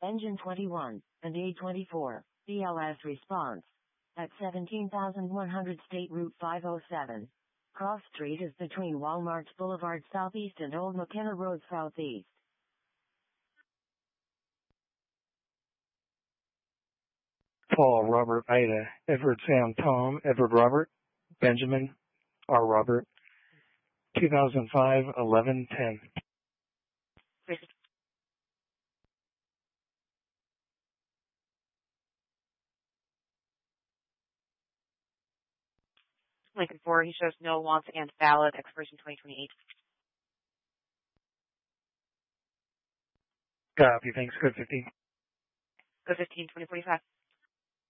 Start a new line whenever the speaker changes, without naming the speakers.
Engine 21, and A24, BLS response. At 17,100 State Route 507. Cross Street is between Walmart Boulevard Southeast and Old McKenna Road Southeast.
Paul, Robert, Ida, Edward, Sam, Tom, Edward, Robert, Benjamin, R. Robert, 2005, 11-10.
Lincoln 4, he shows no, wants, and valid, expiration 2028.
Copy, thanks, code 15.
Code 15, 2045.